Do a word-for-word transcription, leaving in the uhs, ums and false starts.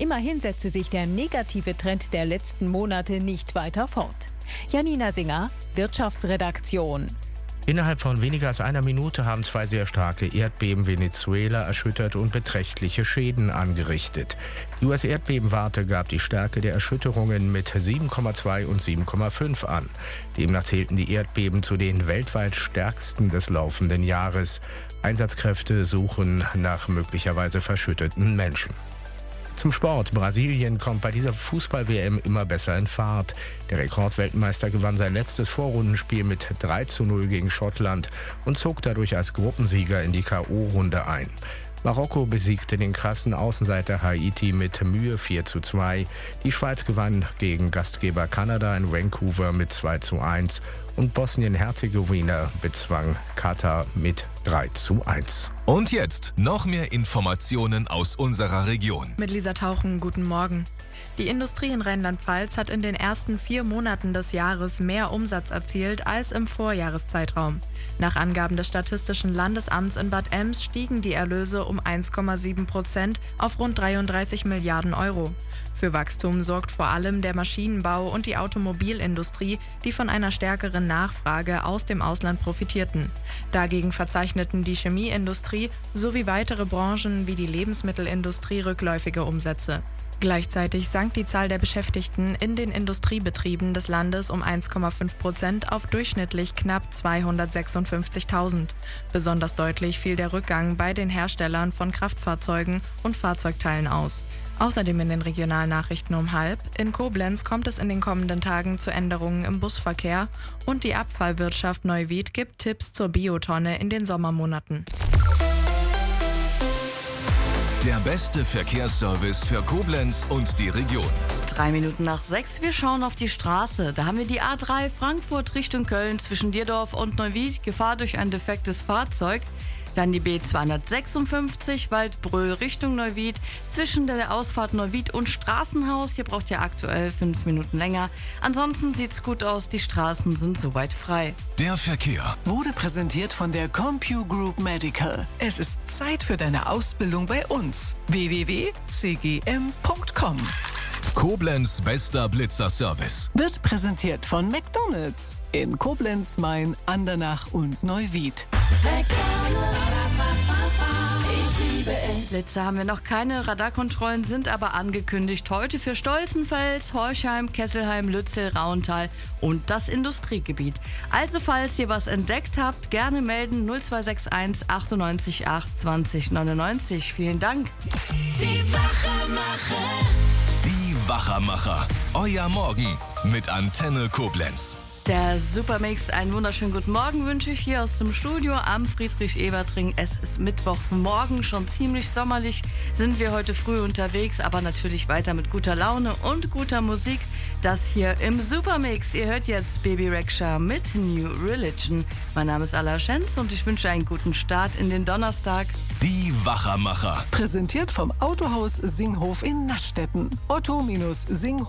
Immerhin setze sich der negative Trend der letzten Monate nicht weiter fort. Janina Singer, Wirtschaftsredaktion. Innerhalb von weniger als einer Minute haben zwei sehr starke Erdbeben Venezuela erschüttert und beträchtliche Schäden angerichtet. Die U S-Erdbebenwarte gab die Stärke der Erschütterungen mit sieben Komma zwei und sieben Komma fünf an. Demnach zählten die Erdbeben zu den weltweit stärksten des laufenden Jahres. Einsatzkräfte suchen nach möglicherweise verschütteten Menschen. Zum Sport. Brasilien kommt bei dieser Fußball-W M immer besser in Fahrt. Der Rekordweltmeister gewann sein letztes Vorrundenspiel mit drei zu null gegen Schottland und zog dadurch als Gruppensieger in die K O-Runde ein. Marokko besiegte den krassen Außenseiter Haiti mit Mühe vier zu zwei. Die Schweiz gewann gegen Gastgeber Kanada in Vancouver mit zwei zu eins und Bosnien-Herzegowina bezwang Katar mit drei zu eins. Und jetzt noch mehr Informationen aus unserer Region. Mit Lisa Tauchen, guten Morgen. Die Industrie in Rheinland-Pfalz hat in den ersten vier Monaten des Jahres mehr Umsatz erzielt als im Vorjahreszeitraum. Nach Angaben des Statistischen Landesamts in Bad Ems stiegen die Erlöse um eins Komma sieben Prozent auf rund dreiunddreißig Milliarden Euro. Für Wachstum sorgt vor allem der Maschinenbau und die Automobilindustrie, die von einer stärkeren Nachfrage aus dem Ausland profitierten. Dagegen verzeichneten die Chemieindustrie sowie weitere Branchen wie die Lebensmittelindustrie rückläufige Umsätze. Gleichzeitig sank die Zahl der Beschäftigten in den Industriebetrieben des Landes um eins Komma fünf Prozent auf durchschnittlich knapp zweihundertsechsundfünfzigtausend. Besonders deutlich fiel der Rückgang bei den Herstellern von Kraftfahrzeugen und Fahrzeugteilen aus. Außerdem in den Regionalnachrichten um halb: In Koblenz kommt es in den kommenden Tagen zu Änderungen im Busverkehr und die Abfallwirtschaft Neuwied gibt Tipps zur Biotonne in den Sommermonaten. Der beste Verkehrsservice für Koblenz und die Region. Drei Minuten nach sechs, wir schauen auf die Straße. Da haben wir die A drei Frankfurt Richtung Köln zwischen Dierdorf und Neuwied. Gefahr durch ein defektes Fahrzeug. Dann die B zweihundertsechsundfünfzig Waldbröl Richtung Neuwied zwischen der Ausfahrt Neuwied und Straßenhaus. Hier braucht ihr aktuell fünf Minuten länger. Ansonsten sieht's gut aus, die Straßen sind soweit frei. Der Verkehr wurde präsentiert von der CompuGroup Medical. Es ist Zeit für deine Ausbildung bei uns. w w w punkt c g m punkt com. Koblenz bester Blitzer-Service Wird präsentiert von McDonald's in Koblenz, Main, Andernach und Neuwied. Blitzer haben wir noch keine, Radarkontrollen sind aber angekündigt. Heute für Stolzenfels, Horchheim, Kesselheim, Lützel, Rauental und das Industriegebiet. Also falls ihr was entdeckt habt, gerne melden null zwei sechs eins achtundneunzig acht zwanzig neunundneunzig. Vielen Dank. Die Wachermacher. Die Wachermacher. Euer Morgen mit Antenne Koblenz. Der Supermix, einen wunderschönen guten Morgen wünsche ich hier aus dem Studio am Friedrich-Ebert-Ring. Es ist Mittwochmorgen, schon ziemlich sommerlich sind wir heute früh unterwegs, aber natürlich weiter mit guter Laune und guter Musik. Das hier im Supermix. Ihr hört jetzt Baby Rexha mit New Religion. Mein Name ist Ala Schenz und ich wünsche einen guten Start in den Donnerstag. Die Wachermacher. Präsentiert vom Autohaus Singhof in Naschdetten. Otto-Singhof